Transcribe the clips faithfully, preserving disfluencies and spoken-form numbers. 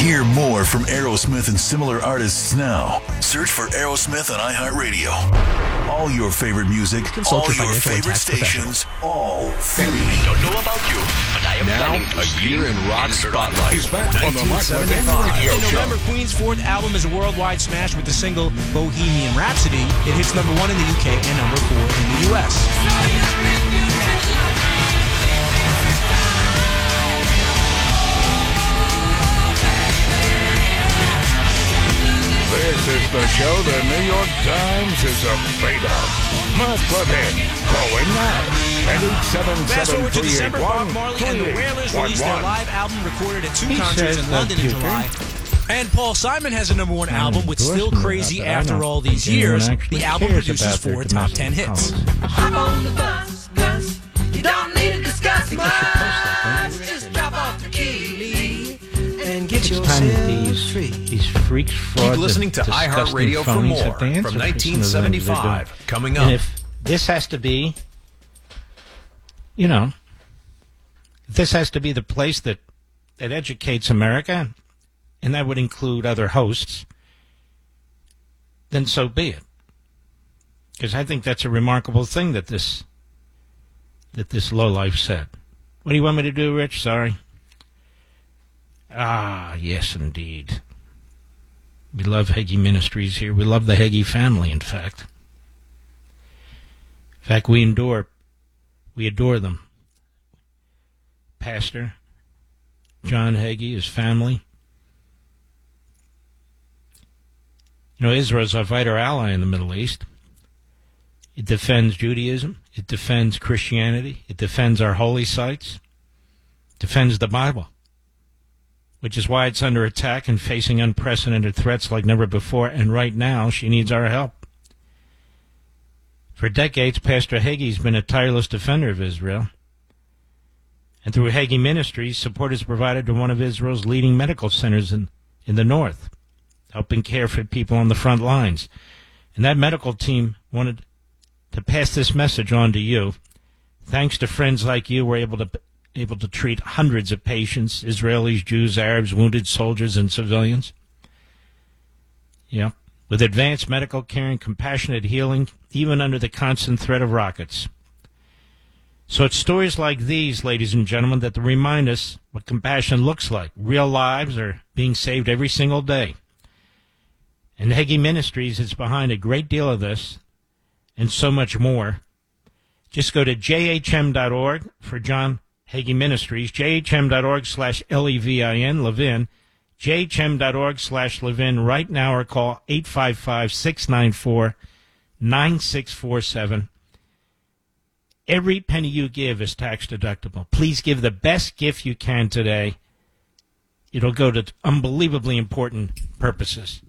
Hear more from Aerosmith and similar artists now. Search for Aerosmith on iHeartRadio. All your favorite music, Consult all your your financial and favorite tax stations, all free. I don't know about you, but I am Now, planning to a see year in rock spotlight. He's back on the Mark Levin Radio In Show. November, Queen's fourth album is a worldwide smash with the single Bohemian Rhapsody. It hits number one in the U K and number four in the U S. This is the show the New York Times is afraid of. Mark Levin, calling now. eight seven Fast seven forward to three December, eight Bob one Marley and the three Wailers eight one released their one. live album recorded at two He concerts says in that London in puker. July. And Paul Simon has a number one album with Still endorsement of Crazy that, but I after don't all these think anyone years. actually The album cares produces about their four top domestic ten hits. politics. I'm on the bus, bus. You don't need to discuss think I should post that, much. Just drop off the key and get It's time that yourself these, free. these freaks, frauds, Keep listening to and disgusting iHeartRadio for phonies more have to answer from for nineteen some of the things they're seventy-five. doing. Coming And up. if this has to be, you know, if this has to be the place that, that educates America, and that would include other hosts, then so be it. Because I think that's a remarkable thing that this that this lowlife said. What do you want me to do, Rich? Sorry. Ah, yes, indeed. We love Hagee Ministries here. We love the Hagee family, in fact. In fact, we adore, we adore them. Pastor John Hagee, his family. You know, Israel's our vital ally in the Middle East. It defends Judaism. It defends Christianity. It defends our holy sites. It defends the Bible, which is why it's under attack and facing unprecedented threats like never before. And right now, she needs our help. For decades, Pastor Hagee's been a tireless defender of Israel. And through Hagee Ministries, support is provided to one of Israel's leading medical centers in, in the north, helping care for people on the front lines. And that medical team wanted to pass this message on to you. Thanks to friends like you, we're able to able to treat hundreds of patients, Israelis, Jews, Arabs, wounded soldiers, and civilians. Yeah, with advanced medical care and compassionate healing, even under the constant threat of rockets. So it's stories like these, ladies and gentlemen, that remind us what compassion looks like. Real lives are being saved every single day. And Hagee Ministries is behind a great deal of this and so much more. Just go to j h m dot org for John Hagee Ministries, j h m dot org slash L E V I N, Levin, j h m dot org slash Levin right now, or call eight five five, six nine four, nine six four seven. Every penny you give is tax deductible. Please give the best gift you can today. It'll go to unbelievably important purposes.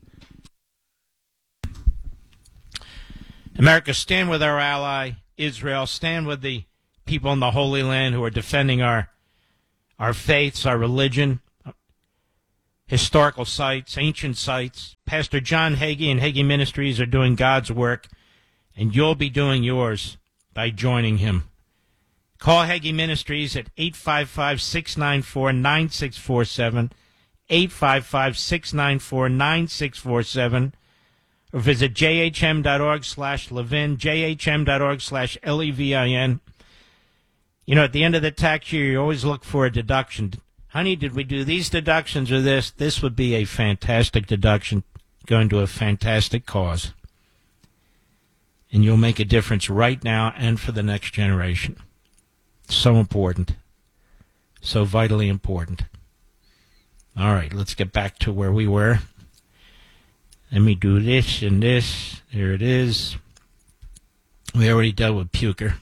America, stand with our ally, Israel. Stand with the people in the Holy Land who are defending our our faiths, our religion, historical sites, ancient sites. Pastor John Hagee and Hagee Ministries are doing God's work, and you'll be doing yours by joining him. Call Hagee Ministries at eight five five, six nine four, nine six four seven, eight five five, six nine four, nine six four seven, or visit j h m dot org slash Levin, j h m dot org slash L E V I N. You know, at the end of the tax year, you always look for a deduction. Honey, did we do these deductions or this? This would be a fantastic deduction going to a fantastic cause. And you'll make a difference right now and for the next generation. So important. So vitally important. All right, let's get back to where we were. Let me do this and this. There it is. We already dealt with Puker.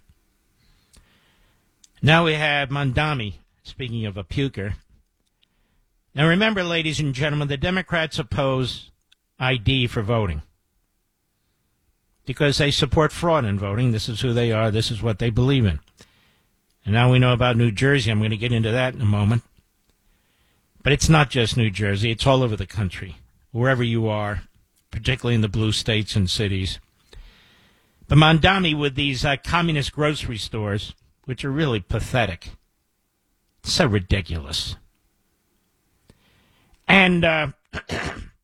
Now we have Mamdani, speaking of a puker. Now remember, ladies and gentlemen, the Democrats oppose I D for voting because they support fraud in voting. This is who they are. This is what they believe in. And now we know about New Jersey. I'm going to get into that in a moment. But it's not just New Jersey. It's all over the country, wherever you are, particularly in the blue states and cities. But Mamdani, with these uh, communist grocery stores, which are really pathetic, so ridiculous. And uh, do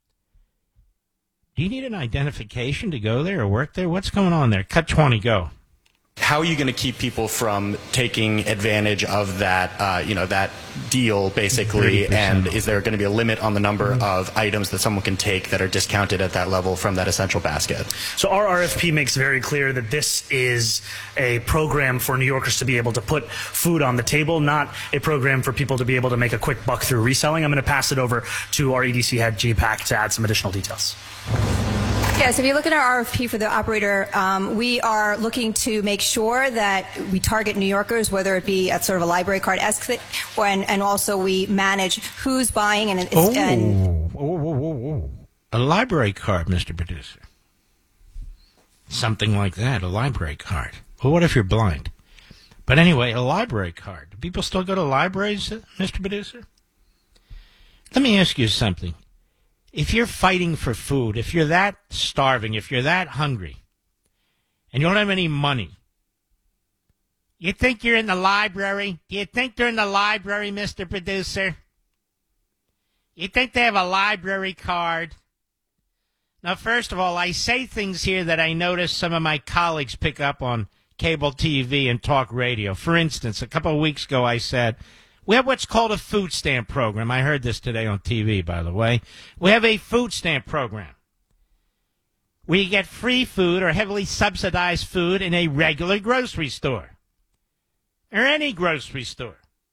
you need an identification to go there or work there? What's going on there? Cut twenty, go. How are you going to keep people from taking advantage of that, uh, you know, that deal, basically? thirty percent. And is there going to be a limit on the number mm-hmm. of items that someone can take that are discounted at that level from that essential basket? So our R F P makes very clear that this is a program for New Yorkers to be able to put food on the table, not a program for people to be able to make a quick buck through reselling. I'm going to pass it over to our E D C head, G PAC, to add some additional details. Yes, if you look at our R F P for the operator, um, we are looking to make sure that we target New Yorkers, whether it be at sort of a library card-esque, or, and, and also we manage who's buying. And, it's, oh, and oh, oh, oh, oh. A library card, Mister Producer. Something like that, a library card. Well, what if you're blind? But anyway, a library card. Do people still go to libraries, Mister Producer? Let me ask you something. If you're fighting for food, if you're that starving, if you're that hungry, and you don't have any money, you think you're in the library? Do you think they're in the library, Mister Producer? You think they have a library card? Now, first of all, I say things here that I notice some of my colleagues pick up on cable T V and talk radio. For instance, a couple of weeks ago I said, we have what's called a food stamp program. I heard this today on T V, by the way. We have a food stamp program where you get free food or heavily subsidized food in a regular grocery store or any grocery store.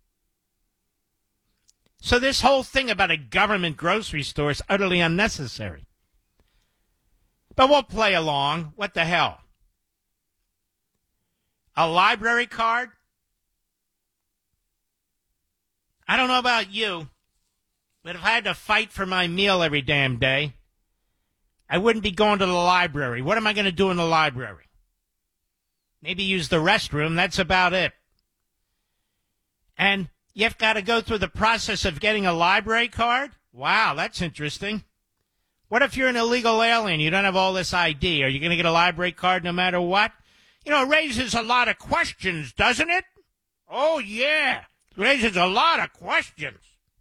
So this whole thing about a government grocery store is utterly unnecessary. But we'll play along. What the hell? A library card? I don't know about you, but if I had to fight for my meal every damn day, I wouldn't be going to the library. What am I going to do in the library? Maybe use the restroom. That's about it. And you've got to go through the process of getting a library card? Wow, that's interesting. What if you're an illegal alien? You don't have all this I D. Are you going to get a library card no matter what? You know, it raises a lot of questions, doesn't it? Oh, yeah. Raises a lot of questions.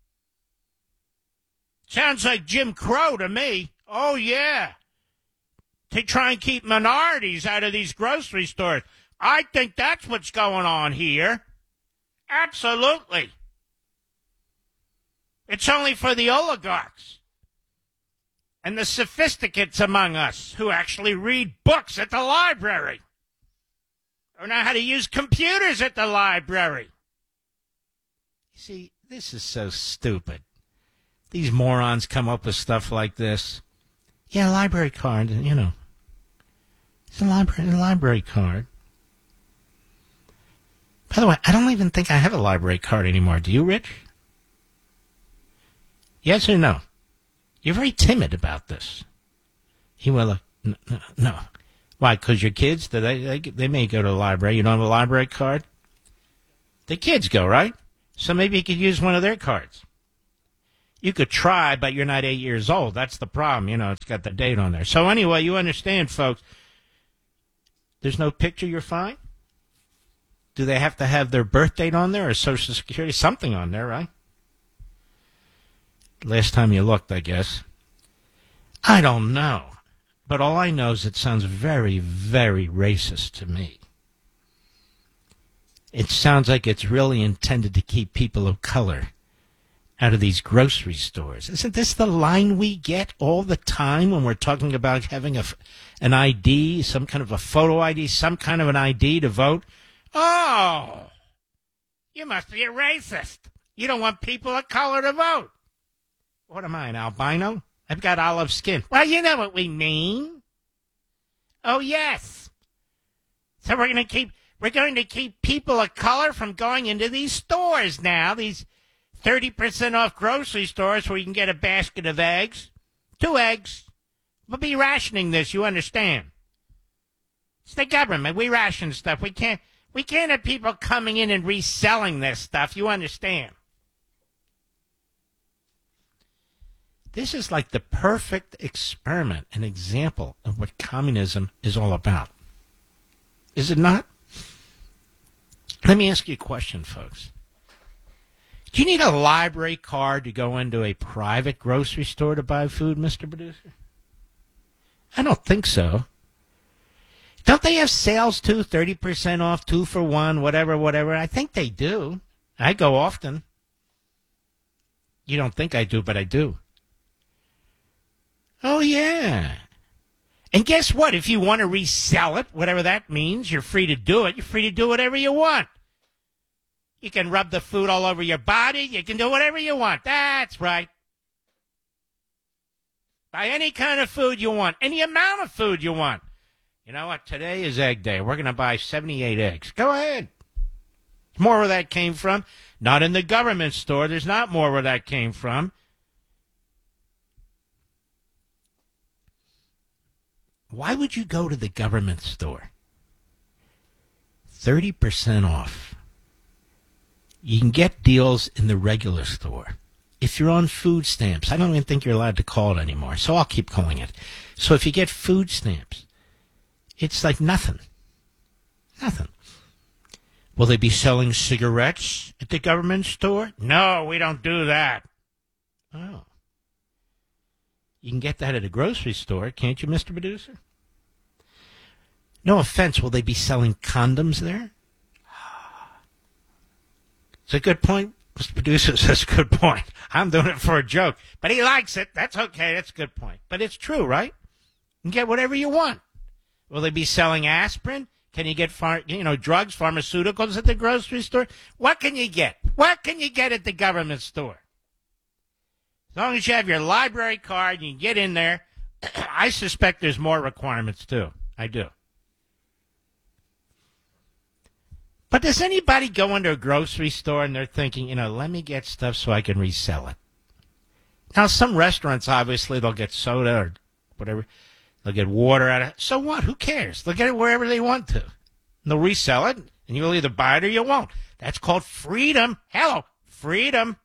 Sounds like Jim Crow to me. Oh, yeah. To try and keep minorities out of these grocery stores. I think that's what's going on here. Absolutely. It's only for the oligarchs and the sophisticates among us who actually read books at the library or know how to use computers at the library. See, this is so stupid. These morons come up with stuff like this. Yeah, library card, you know. It's a library, a library card. By the way, I don't even think I have a library card anymore. Do you, Rich? Yes or no? You're very timid about this. You will, uh, no, no, no. Why, because your kids, they, they, they may go to the library. You don't have a library card? The kids go, right? So maybe you could use one of their cards. You could try, but you're not eight years old. That's the problem. You know, it's got the date on there. So anyway, you understand, folks. There's no picture, you're fine? Do they have to have their birth date on there or Social Security? Something on there, right? Last time you looked, I guess. I don't know. But all I know is it sounds very, very racist to me. It sounds like it's really intended to keep people of color out of these grocery stores. Isn't this the line we get all the time when we're talking about having a, an I D, some kind of a photo I D, some kind of an I D to vote? Oh, you must be a racist. You don't want people of color to vote. What am I, an albino? I've got olive skin. Well, you know what we mean. Oh, yes. So we're going to keep... We're going to keep people of color from going into these stores now, these thirty percent off grocery stores where you can get a basket of eggs, two eggs. We'll be rationing this, you understand. It's the government. We ration stuff. We can't, we can't have people coming in and reselling this stuff, you understand. This is like the perfect experiment, an example of what communism is all about. Is it not? Let me ask you a question, folks. Do you need a library card to go into a private grocery store to buy food, Mister Producer? I don't think so. Don't they have sales too? thirty percent off, two for one, whatever, whatever. I think they do. I go often. You don't think I do, but I do. Oh, yeah. And guess what? If you want to resell it, whatever that means, you're free to do it. You're free to do whatever you want. You can rub the food all over your body. You can do whatever you want. That's right. Buy any kind of food you want, any amount of food you want. You know what? Today is egg day. We're going to buy seventy-eight eggs. Go ahead. More where that came from. Not in the government store. There's not more where that came from. Why would you go to the government store? thirty percent off. You can get deals in the regular store. If you're on food stamps, I don't even think you're allowed to call it anymore, so I'll keep calling it. So if you get food stamps, it's like nothing. Nothing. Will they be selling cigarettes at the government store? No, we don't do that. Oh. You can get that at a grocery store, can't you, Mister Producer? No offense, will they be selling condoms there? It's a good point. Mister Producer says a good point. I'm doing it for a joke. But he likes it. That's okay. That's a good point. But it's true, right? You can get whatever you want. Will they be selling aspirin? Can you get, far, you know, drugs, pharmaceuticals at the grocery store? What can you get? What can you get at the government store? As long as you have your library card and you get in there, I suspect there's more requirements, too. I do. But does anybody go into a grocery store and they're thinking, you know, let me get stuff so I can resell it? Now, some restaurants, obviously, they'll get soda or whatever. They'll get water out of it. So what? Who cares? They'll get it wherever they want to. And they'll resell it, and you'll either buy it or you won't. That's called freedom. Hello, freedom.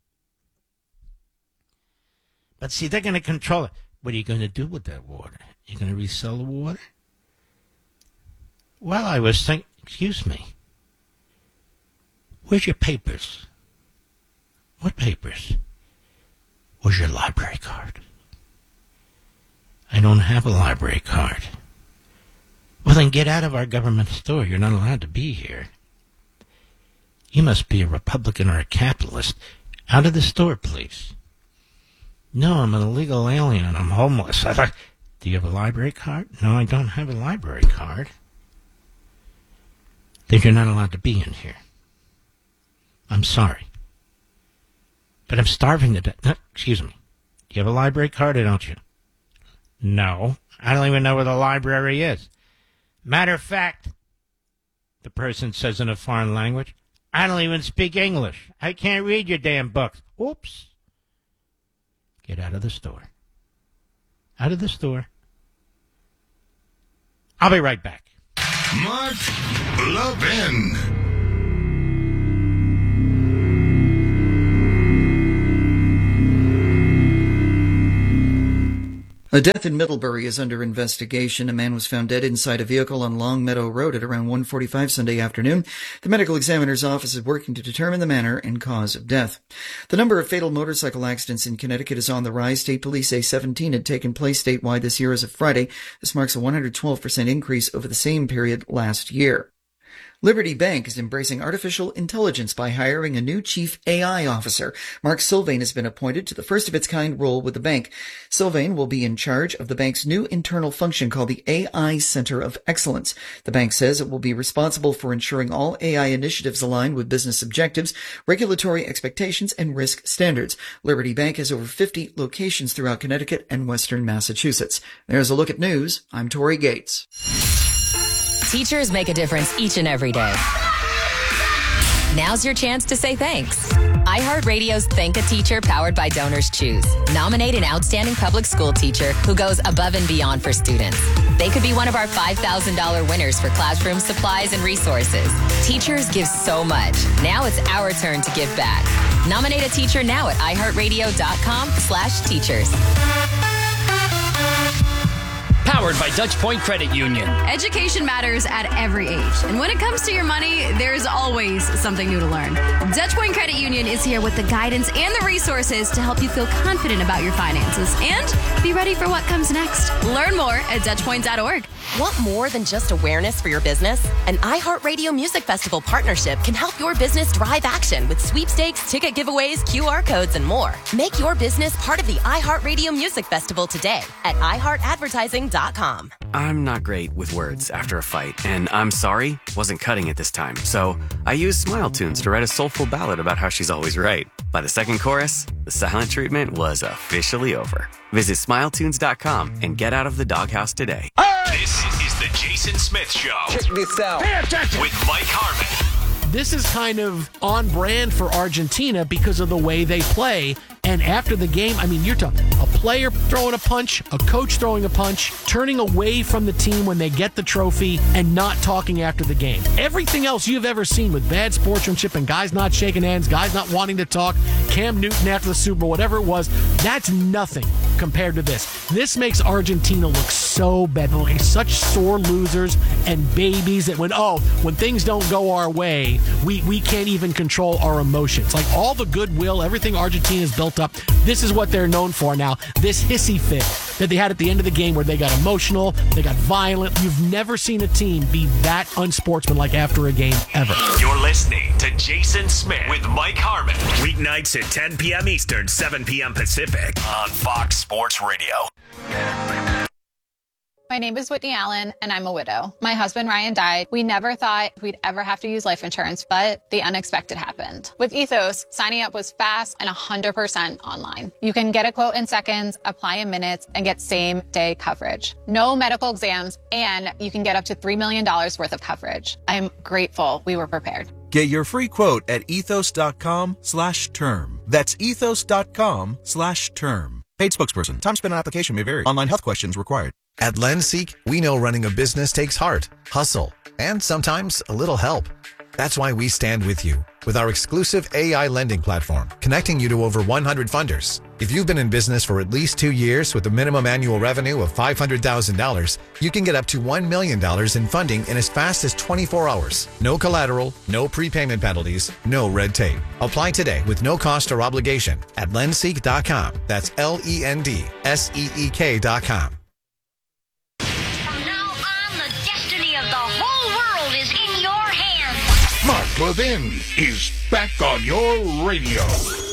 But see, they're going to control it. What are you going to do with that water? You're going to resell the water? Well, I was thinking, excuse me. Where's your papers? What papers? Where's your library card? I don't have a library card. Well, then get out of our government store. You're not allowed to be here. You must be a Republican or a capitalist. Out of the store, please. No, I'm an illegal alien and I'm homeless. I thought, do you have a library card? No, I don't have a library card. Then you're not allowed to be in here. I'm sorry. But I'm starving to death. No, excuse me. Do you have a library card or don't you? No. I don't even know where the library is. Matter of fact, the person says in a foreign language, I don't even speak English. I can't read your damn books. Oops. Get out of the store. Out of the store. I'll be right back. Mark Levin. A death in Middlebury is under investigation. A man was found dead inside a vehicle on Long Meadow Road at around one forty-five Sunday afternoon. The medical examiner's office is working to determine the manner and cause of death. The number of fatal motorcycle accidents in Connecticut is on the rise. State police say seventeen had taken place statewide this year as of Friday. This marks a one hundred twelve percent increase over the same period last year. Liberty Bank is embracing artificial intelligence by hiring a new chief A I officer. Mark Sylvain has been appointed to the first-of-its-kind role with the bank. Sylvain will be in charge of the bank's new internal function called the A I Center of Excellence. The bank says it will be responsible for ensuring all A I initiatives align with business objectives, regulatory expectations, and risk standards. Liberty Bank has over fifty locations throughout Connecticut and western Massachusetts. There's a look at news. I'm Tori Gates. Teachers make a difference each and every day. Now's your chance to say thanks. iHeartRadio's Thank a Teacher, powered by Donors Choose. Nominate an outstanding public school teacher who goes above and beyond for students. They could be one of our five thousand dollars winners for classroom supplies and resources. Teachers give so much. Now it's our turn to give back. Nominate a teacher now at iHeartRadio.com slash teachers. Powered by Dutch Point Credit Union. Education matters at every age. And when it comes to your money, there's always something new to learn. Dutch Point Credit Union is here with the guidance and the resources to help you feel confident about your finances and be ready for what comes next. Learn more at dutch point dot org. Want more than just awareness for your business? An iHeartRadio Music Festival partnership can help your business drive action with sweepstakes, ticket giveaways, Q R codes, and more. Make your business part of the iHeartRadio Music Festival today at i heart advertising dot com. I'm not great with words after a fight, and I'm sorry wasn't cutting it this time. So I used Smile Tunes to write a soulful ballad about how she's always right. By the second chorus, the silent treatment was officially over. Visit smile tunes dot com and get out of the doghouse today. This is the Jason Smith Show. Check this out. Pay attention. With Mike Harmon. This is kind of on brand for Argentina because of the way they play. And after the game, I mean, you're talking a player throwing a punch, a coach throwing a punch, turning away from the team when they get the trophy, and not talking after the game. Everything else you've ever seen with bad sportsmanship and guys not shaking hands, guys not wanting to talk, Cam Newton after the Super Bowl, whatever it was, that's nothing compared to this. This makes Argentina look so bad. They're like such sore losers and babies that when, oh, when things don't go our way, we, we can't even control our emotions. Like all the goodwill, everything Argentina's built up, this is what they're known for now. This hissy fit that they had at the end of the game where they got emotional, they got violent. You've never seen a team be that unsportsmanlike after a game ever. You're listening to Jason Smith with Mike Harmon. Weeknights at ten p.m. Eastern, seven p.m. Pacific on Fox Sports Radio. My name is Whitney Allen, and I'm a widow. My husband, Ryan, died. We never thought we'd ever have to use life insurance, but the unexpected happened. With Ethos, signing up was fast and one hundred percent online. You can get a quote in seconds, apply in minutes, and get same-day coverage. No medical exams, and you can get up to three million dollars worth of coverage. I'm grateful we were prepared. Get your free quote at ethos.com slash term. That's ethos.com slash term. Paid spokesperson. Time spent on application may vary. Online health questions required. At LendSeek, we know running a business takes heart, hustle, and sometimes a little help. That's why we stand with you with our exclusive A I lending platform, connecting you to over one hundred funders. If you've been in business for at least two years with a minimum annual revenue of five hundred thousand dollars, you can get up to one million dollars in funding in as fast as twenty-four hours. No collateral, no prepayment penalties, no red tape. Apply today with no cost or obligation at lendseek dot com. That's L E N D S E E K dot com. Mark Levin is back on your radio.